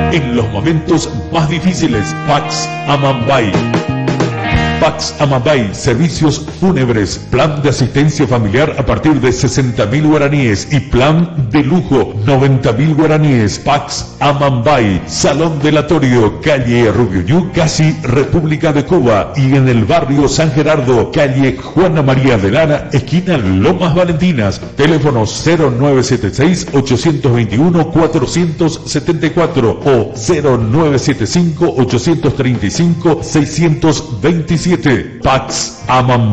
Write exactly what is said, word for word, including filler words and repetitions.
En los momentos más difíciles, Pax Amambay. Pax Amambay, servicios fúnebres, plan de asistencia familiar a partir de sesenta mil guaraníes y plan de lujo noventa mil guaraníes. Pax Amambay, Salón Velatorio, calle Rubiuñú, casi República de Cuba, y en el barrio San Gerardo, calle Juana María de Lara, esquina Lomas Valentinas. Teléfono cero nueve siete seis, ocho dos uno, cuatro siete cuatro o cero nueve siete cinco, ocho tres cinco, seis dos siete. Pax Amambay.